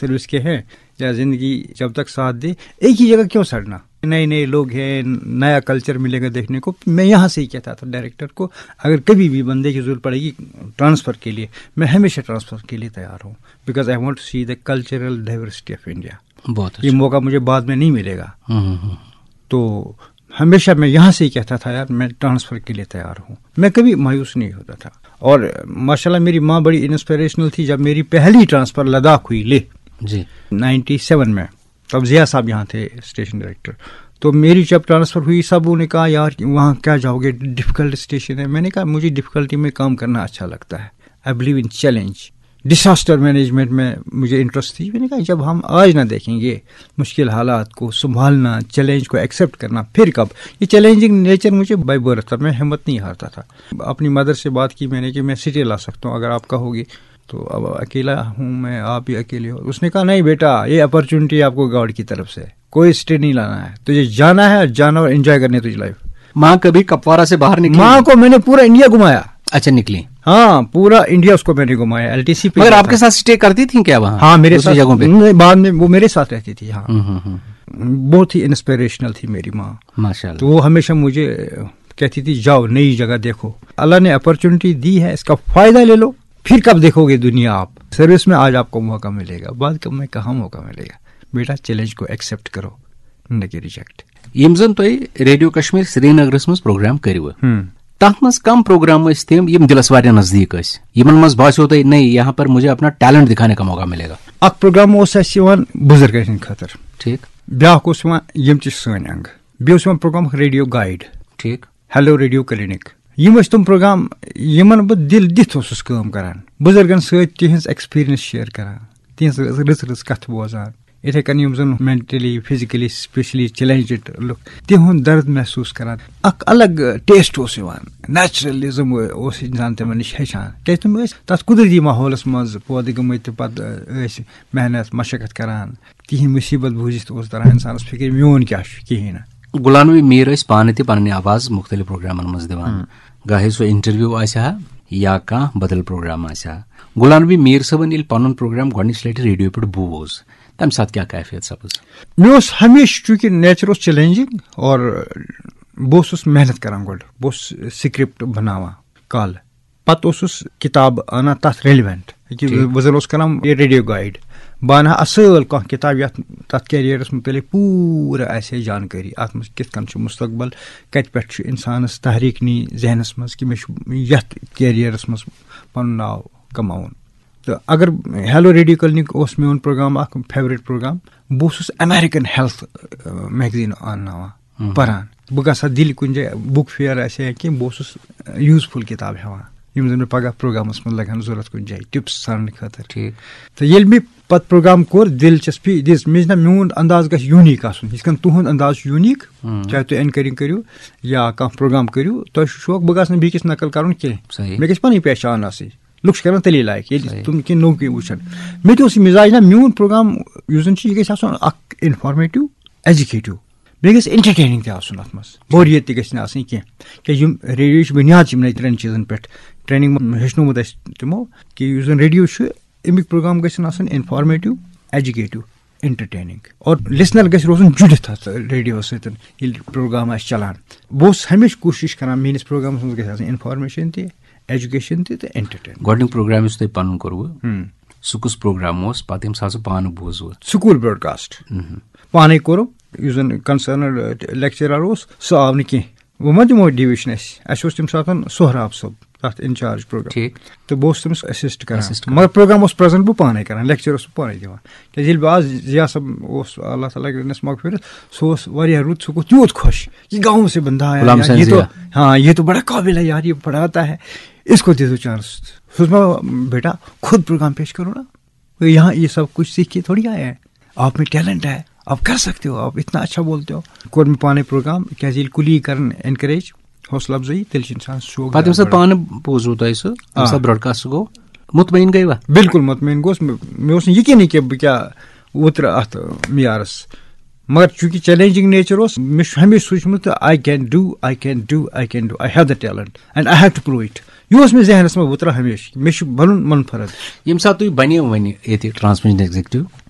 Service के हैं या जिंदगी जब तक साथ दे, एक ही जगह क्यों सड़ना? नए नए लोग हैं, नया कल्चर मिलेगा देखने को। मैं यहाँ से ही कहता था डायरेक्टर को, अगर कभी भी बंदे की जरूरत पड़ेगी ट्रांसफर के लिए, मैं हमेशा ट्रांसफर के लिए तैयार हूँ, because I want to see the cultural diversity of India. बहुत ये मौका मुझे बाद में नहीं मिलेगा। तो हमेशा मैं यहाँ से ही कहता था यार मैं ट्रांसफर के लिए तैयार हूँ। मैं कभी मायूस नहीं होता था। और माशाल्लाह मेरी माँ बड़ी इंस्पिरेशनल थी। जब मेरी पहली ट्रांसफर लद्दाख हुई ले जी 97 में, तब जिया साहब यहाँ थे स्टेशन डायरेक्टर, तो मेरी जब ट्रांसफर हुई सबों ने कहा यार वहाँ क्या जाओगे, डिफिकल्ट स्टेशन है। मैंने कहा मुझे डिफिकल्टी में काम करना अच्छा लगता है। I believe in challenge. Disaster management में मुझे इंटरेस्ट थी। मैंने कहा जब हम आज ना देखेंगे मुश्किल हालात को संभालना, चैलेंज को एक्सेप्ट करना, फिर कब? ये चैलेंजिंग नेचर मुझे बाय बर्थ था, मैं हिम्मत नहीं हारता था। अपनी मदर से बात की मैंने कि मैं सिटी ला सकता हूँ अगर आप कहोगे, तो अब अकेला हूँ मैं, आप भी अकेले हो। उसने कहा नहीं बेटा, ये अपॉर्चुनिटी आपको गॉड की तरफ से, कोई स्टे नहीं लाना है, तुझे जाना है, जाना और एंजॉय करनी है तुझी लाइफ। माँ कभी कपवारा से बाहर निकली? माँ को मैंने पूरा इंडिया घुमाया। अच्छा, निकली? हाँ, पूरा इंडिया उसको मैंने घुमाया। LTC पे। मगर आपके साथ स्टे करती थी क्या वहाँ? हाँ, मेरे साथ जगहों पे। बाद में वो मेरे साथ रहती थी। हाँ, बहुत ही इंस्पिरेशनल थी मेरी माँ, माशाल्लाह। तो वो हमेशा मुझे कहती थी जाओ नई जगह देखो, अल्लाह ने अपॉर्चुनिटी दी है, इसका फायदा ले लो, फिर कब देखोगे दुनिया आप। सर्विस में आज आपको मौका मिलेगा, बाद में कहाँ मौका मिलेगा। बेटा चैलेंज को एक्सेप्ट करो, न कि रिजेक्ट। यम जन तुम रेडियो कश्मीर श्रीनगरस मज प्रोग्राम करू, तथ मज कम प्रोग्राम तम यम दिलस वारिया नजदीक यमन मज बासियो तुम नहीं यहाँ पर मुझे अपना टैलेंट दिखाने का मौका मिलेगा? अख प्रोग्राम बुजुर्गन हंद खतर, ठीक, ब्याक यम सन अंग, बे प्रोग्राम रेडियो गाइड, ठीक, हेलो रेडियो क्लिनिक। यम तुम प्रोग्राम यमन बह दिल दिथ काम करान, बुजुर्गन सहिंस एक्सपीरियंस शेयर करान, तिहस रच रच कथ बोजान। इथे कन यम जन mentally physically specially challenged look तिहुंद दर्द महसूस करान, अक अलग टेस्ट नेचुरलिज्म इंसान तमन नश हेचान। क्या तुम तथ कुदरती माहौलस मज पौध गमत पे मेहनत मशक्कत करान, तिहन मुसीबत बूझित तरह इंसानस फिक्र मोन क्या कहीं ना। गुलाम नबी मीर पाने ते पन्नी आवाज मुख्तलिफ प्रोग्रामन मज दिवान, गाहे सो इंटरव्यू आसा या कह बदल प्रोग्राम आसा। गुलाम नबी मीर सबन ये पन प्रोग्राम गॉडनिश लट रेडियो पे बूज, तम साथ क्या कैफियत सपज? मे हमेशा चूंकि नेचर चैलेंजिंग और बस मेहनत करान, गोड बस स्क्रिप्ट बनावा कल, पत किताब आना तथ रेलिवेंट वजन करान ये रेडियो गाइड, बह अना असल कह किताब ये तथ कैरियरस मुतलिक पूरा ऐसे जानकारी अत मज कित कन मुस्तकबल कत पे इंसानस तहरीक नी जहनस मज कि मे कैरियरस मज पन नाव कमाउन। तो अगर हेलो रेडियो क्लिनिक मोन प्रोग्राम अख फेवरेट प्रोग्राम, बस अमेरिकन हेल्थ मैगजीन अन्नावान परान, बह गा दिल कुन जाए बुक फेयर ऐसे कि बस यूजफुल किताब हेवान यम जन पगह प्रोग्रामस मज लगन जरूरत कुन जाए टिप्स सानने खतर। ठीक, तो ये मे पत प्रोग्राम कोर दिलचस्पी दिस मे मोन अंदाज गछ यूनिक आसन, यिथ कन तुहंद अंदाज यूनिक, चाहे तुम एंकरिंग करू या कह प्रोग्राम करू, तुम शौक बह गस बीकिस नकल कर कह, मे गछ पन पहचान आसी, लुक कर तली लायक तुम कि नौ वुचन। मे तो मिजाज ना मोन प्रोग्राम यह गन इन्फॉर्मेटिव एजुकेटिव, बे गस एंटरटेनिंग अत मज बोरियत तह क्या रेडियो बुनियाद यमन त्रेन चीजन पे ट्रेनिंग हेचनोमुत तमो कि radio Amik programme gun informative educative entertaining और लिसनर गस रोजन जुड़ित रेडियो सतन प्रोग्राम चलान। बस हमेशा कोशिश करान मेनिस प्रोग्रामस मज गस इन्फॉर्मेशन ते एजुकेशन ते एंटरटेन। गोडनिक प्रोग्राम तुम पन कोरव सह कुस प्रोग्राम पत यम सात पान बोजव? स्कूल ब्रॉडकास्ट पाने कोर कंसर्नड लेक्चरर सह आव न कह, वो मा दिमो डिविजन तम सात सोहराब सोब तथ इंचार्ज प्रोग्राम, तो बह तमिस असिस्ट कर, मगर प्रोग्राम प्रेजेंट बह पाने कर, लेक्चर पाने दिवान। क्या बह आज जिया सब अल्लाह ताला मगफिरत, सह रुत, सह गो त्यूत खुश कि गाँव से बंदा है, ये तो हाँ ये तो बड़ा काबिल है यार, ये पढ़ाता है, इसको दे दो चांस। बेटा खुद प्रोग्राम पेश करो ना, यहाँ ये सब कुछ सीख के थोड़ी आए हैं, आप में टैलेंट है, आप कर सकते हो, आप इतना अच्छा बोलते हो। कोर में पाने प्रोग्राम क्या कुली कर एनकरेज हौसला अफजाई तेल इंसान शौक पे पान बोजो तुम ब्रॉडकास्ट गो मुतमईन गई वा? बिल्कुल मुतमईन गोस, मे यकीन कि बह क्या उतर अत मियारस, मगर चूंकि चैलेंजिंग नेचर मे हमेशा सोचमुत I can do I can do I can do, I have the talent and I have to prove it. यह मे जहनस मे उतर हमेशा मे बनन मन फर्द। यम सात तुम बनो वन ये ट्रांसमिशन एग्जीक्यूटिव